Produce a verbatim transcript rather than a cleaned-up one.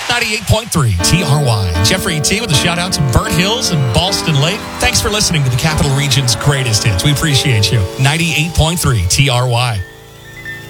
ninety-eight point three T R Y. Jeffrey T with a shout out to Burnt Hills and Ballston Lake. Thanks for listening to the Capital Region's greatest hits. We appreciate you. ninety-eight point three T R Y.